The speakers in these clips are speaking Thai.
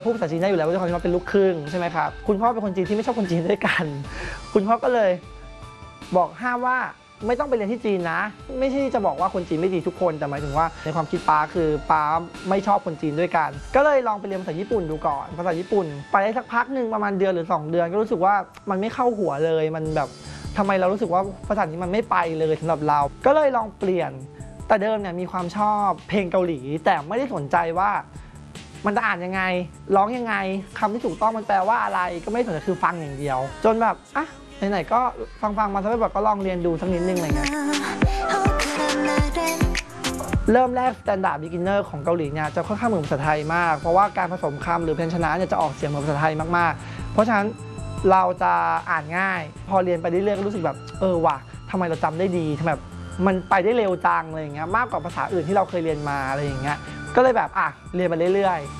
พูดภาษาจีนได้อยู่แล้วด้วยความที่ว่าเป็นลูกครึ่งใช่ไหมครับคุณพ่อเป็นคนจีนที่ไม่ชอบคนจีนด้วยกันคุณพ่อก็เลยบอกห้ามว่าไม่ต้องไปเรียนที่จีนนะไม่ใช่จะบอกว่าคนจีนไม่ดีทุกคนแต่หมายถึงว่าในความคิดป้าคือป้าไม่ชอบคนจีนด้วยกันก็เลยลองไปเรียนภาษาญี่ปุ่นดูก่อนภาษาญี่ปุ่นไปได้สักพักหนึ่งประมาณเดือนหรือ2 เดือนก็รู้สึกว่ามันไม่เข้าหัวเลยมันแบบทำไมเรารู้สึกว่าภาษานี้มันไม่ไปเลยสำหรับเราก็เลยลองเปลี่ยนแต่เดิมเนี่ยมีความชอบเพลงเกาหลีแต่ไม่ได้สนใจว่ามันจะอ่านยังไงร้องยังไงคำที่ถูกต้องมันแปลว่าอะไรก็ไม่สนใจคือฟังอย่างเดียวจนแบบอ่ะไหนๆก็ฟังมาสักพักก็ลองเรียนดูสักนิดนึงอะไรเงี้ยเริ่มแรก Standard Beginner ของเกาหลีเนี่ยจะค่อนข้างเหมือนภาษาไทยมากเพราะว่าการผสมคำหรือพยัญชนะเนี่ยจะออกเสียงเหมือนภาษาไทยมากๆเพราะฉะนั้นเราจะอ่านง่ายพอเรียนไปเรื่อยๆก็รู้สึกแบบว่ะทำไมเราจำได้ดีทำไมมันไปได้เร็วจังอะไรอย่างเงี้ยมากกว่าภาษาอื่นที่เราเคยเรียนมาอะไรอย่างเงี้ยก็เลยแบบเรียนไปเรื่อยๆ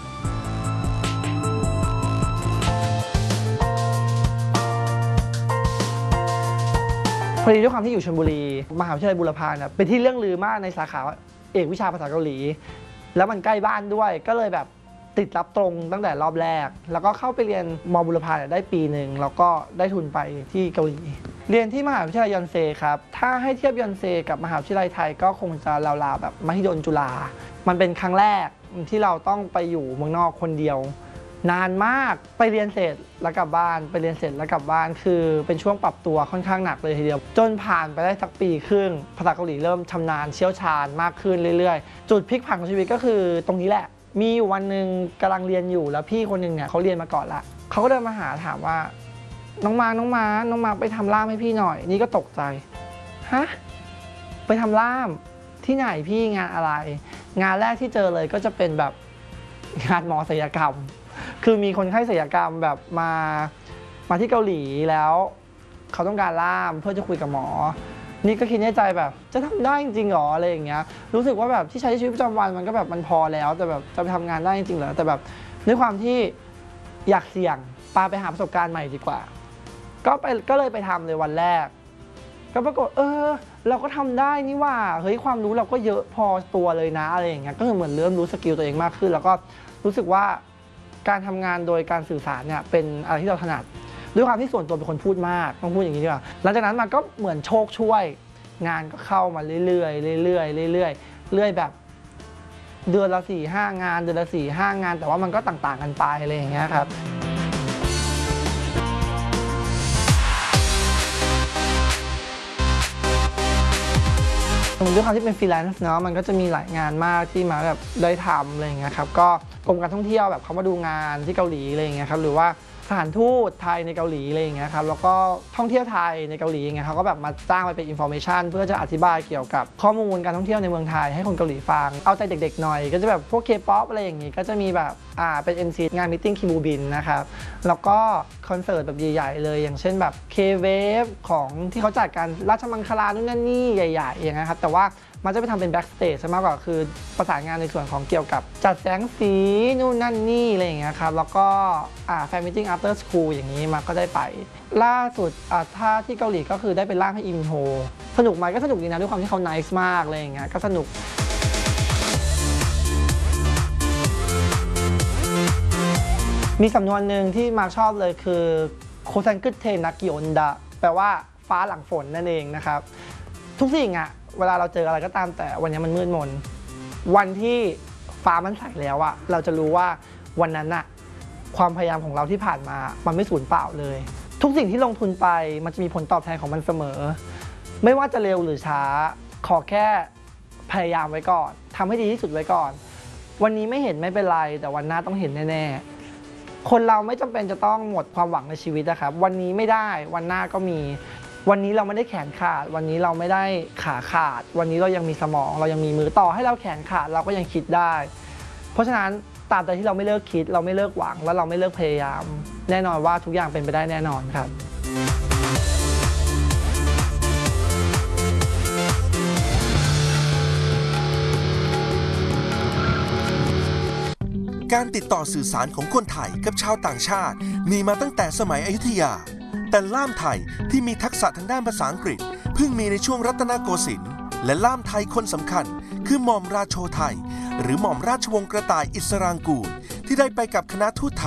พอดีด้วยความที่อยู่ชลบุรีมหาวิทยาลัยบูรพาเนี่ยเป็นที่เรื่องลือมากในสาขาเอกวิชาภาษาเกาหลีแล้วมันใกล้บ้านด้วยก็เลยแบบติดรับตรงตั้งแต่รอบแรกแล้วก็เข้าไปเรียนม.บูรพาได้ปีหนึ่งแล้วก็ได้ทุนไปที่เกาหลีเรียนที่มหาวิทยาลัยยอนเซครับถ้าให้เทียบยอนเซกับมหาวิทยาลัยไทยก็คงจะราวๆแบบมหิดลจุฬามันเป็นครั้งแรกที่เราต้องไปอยู่เมืองนอกคนเดียวนานมากไปเรียนเสร็จแล้วกลับบ้านไปเรียนเสร็จแล้วกลับบ้านคือเป็นช่วงปรับตัวค่อนข้างหนักเลยทีเดียวจนผ่านไปได้สักปีครึ่งภาษาเกาหลีเริ่มชำนาญเชี่ยวชาญมากขึ้นเรื่อยๆจุดพลิกผันของชีวิตก็คือตรงนี้แหละมีอยู่วันหนึ่งกำลังเรียนอยู่แล้วพี่คนหนึ่งเนี่ยเขาเรียนมาก่อนละเขาก็เดินมาหาถามว่าน้องมาไปทำล่ามให้พี่หน่อยนี่ก็ตกใจฮะไปทำล่ามที่ไหนพี่งานอะไรงานแรกที่เจอเลยก็จะเป็นแบบงานหมอศัลยกรรมคือมีคนไข้ศัลยกรรมแบบมาที่เกาหลีแล้วเขาต้องการล่ามเพื่อจะคุยกับหมอนี่ก็คิดในใจแบบจะทำได้จริงๆหรออะไรอย่างเงี้ยรู้สึกว่าแบบที่ใช้ชีวิตประจำวันมันก็แบบมันพอแล้วแต่แบบจะไปทำงานได้จริงๆเหรอแต่แบบด้วยความที่อยากเสี่ยงไปหาประสบการณ์ใหม่ดีกว่าก็เลยไปทำเลยวันแรกก็ปรากฏเราก็ทำได้นี่ว่าเฮ้ยความรู้เราก็เยอะพอตัวเลยนะอะไรอย่างเงี้ยก็คือเหมือนเริ่มรู้สกิลตัวเองมากขึ้นแล้วก็รู้สึกว่าการทำงานโดยการสื่อสารเนี่ยเป็นอะไรที่เราถนัดด้วยความที่ส่วนตัวเป็นคนพูดมากต้องพูดอย่างนี้ดีกว่าหลังจากนั้นมันก็เหมือนโชคช่วยงานก็เข้ามาเรื่อยๆแบบเดือนละ4-5 งานเดือนละ4-5 งานแต่ว่ามันก็ต่างๆกันไปอะไรอย่างเงี้ยครับด้วยความที่เป็นฟรีแลนซ์เนาะมันก็จะมีหลายงานมากที่มาแบบได้ทำอะไรอย่างเงี้ยครับก็กรมการท่องเที่ยวแบบเขามาดูงานที่เกาหลีอะไรอย่างเงี้ยครับหรือว่าสถานทูตไทยในเกาหลีอะไรอย่างเงี้ยครับแล้วก็ท่องเที่ยวไทยในเกาหลีอย่างเงี้ยเขาก็แบบมาจ้างไปเป็นอินฟอร์เมชันเพื่อจะอธิบายเกี่ยวกับข้อมูลการท่องเที่ยวในเมืองไทยให้คนเกาหลีฟังเอาใจเด็กๆหน่อยก็จะแบบพวก K-POP อะไรอย่างงี้ก็จะมีแบบเป็น MC งานมีตติ้งคิมูบินนะครับแล้วก็คอนเสิร์ตแบบใหญ่ๆเลยอย่างเช่นแบบ K-Wave ของที่เขาจัดการราชมังคลานู่นนั่นนี่ใหญ่ๆอย่างเงี้ยครับแต่ว่ามันจะไปทำเป็นแบ็กสเตจซะมากกว่าคือประสานงานในส่วนของเกี่ยวกับจัดแสงสีนู่นนั่นนี่อะไรอย่างเงี้ยครับแล้วก็แฟนมิทติ้งอัฟเตอร์สคูลอย่างนี้มาก็ได้ไปล่าสุดถ้าที่เกาหลีก็คือได้เป็นร่างให้อิมโฮสนุกไหมก็สนุกดีนะด้วยความที่เขาไนซ์มากอะไรอย่างเงี้ยก็สนุกมีสำนวนหนึ่งที่มาชอบเลยคือโคซันกึดเทนักกิโอนดะแปลว่าฟ้าหลังฝนนั่นเองนะครับทุกสิ่งเวลาเราเจออะไรก็ตามแต่วันนี้มันมืดมนวันที่ฟ้ามันใสแล้วเราจะรู้ว่าวันนั้นความพยายามของเราที่ผ่านมามันไม่สูญเปล่าเลยทุกสิ่งที่ลงทุนไปมันจะมีผลตอบแทนของมันเสมอไม่ว่าจะเร็วหรือช้าขอแค่พยายามไว้ก่อนทำให้ดีที่สุดไว้ก่อนวันนี้ไม่เห็นไม่เป็นไรแต่วันหน้าต้องเห็นแน่ๆคนเราไม่จำเป็นจะต้องหมดความหวังในชีวิตนะครับวันนี้ไม่ได้วันหน้าก็มีวันนี้เราไม่ได้แขนขาดวันนี้เราไม่ได้ขาขาดวันนี้เรายังมีสมองเรายังมีมือต่อให้เราแขนขาดเราก็ยังคิดได้เพราะฉะนั้นตราบใดที่เราไม่เลิกคิดเราไม่เลิกหวังและเราไม่เลิกพยายามแน่นอนว่าทุกอย่างเป็นไปได้แน่นอนครับการติดต่อสื่อสารของคนไทยกับชาวต่างชาติมีมาตั้งแต่สมัยอยุธยาแต่ล่ามไทยที่มีทักษะทางด้านภาษาอังกฤษเพิ่งมีในช่วงรัตนโกสินทร์และล่ามไทยคนสำคัญคือหม่อมราโชไทยหรือหม่อมราชวงศ์กระต่ายอิสรางกูลทที่ได้ไปกับคณะทูตไท